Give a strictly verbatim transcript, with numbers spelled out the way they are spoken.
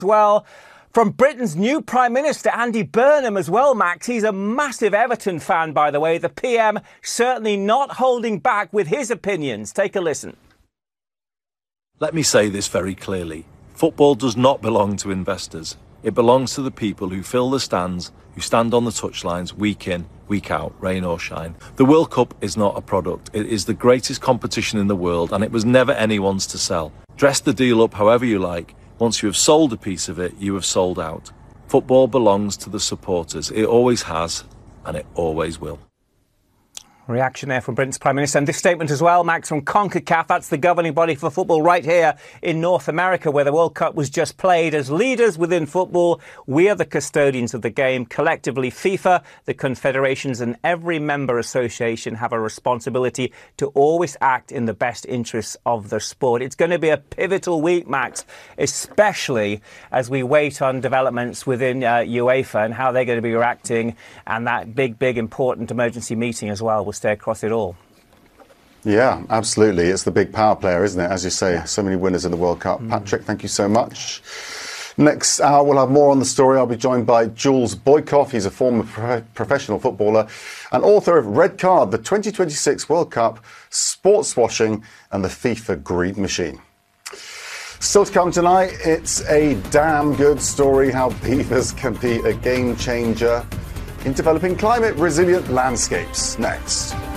Well, from Britain's new Prime Minister, Andy Burnham, as well, Max. He's a massive Everton fan, by the way. The P M certainly not holding back with his opinions. Take a listen. Let me say this very clearly. Football does not belong to investors. It belongs to the people who fill the stands, who stand on the touchlines week in, week out, rain or shine. The World Cup is not a product. It is the greatest competition in the world, and it was never anyone's to sell. Dress the deal up however you like. Once you have sold a piece of it, you have sold out. Football belongs to the supporters. It always has, and it always will. Reaction there from Britain's Prime Minister. And this statement as well, Max, from CONCACAF. That's the governing body for football right here in North America, where the World Cup was just played. As leaders within football, we are the custodians of the game. Collectively, FIFA, the confederations and every member association have a responsibility to always act in the best interests of the sport. It's going to be a pivotal week, Max, especially as we wait on developments within uh, UEFA and how they're going to be reacting, and that big, big, important emergency meeting as well will stay across it all. Yeah, absolutely. It's the big power player, isn't it? As you say, so many winners in the World Cup. Mm. Patrick, thank you so much. Next hour, we'll have more on the story. I'll be joined by Jules Boykoff. He's a former pro professional footballer and author of Red Card, the twenty twenty-six World Cup, Sports Washing and the FIFA Greed Machine. Still to come tonight, it's a damn good story how beavers can be a game changer in developing climate-resilient landscapes. Next.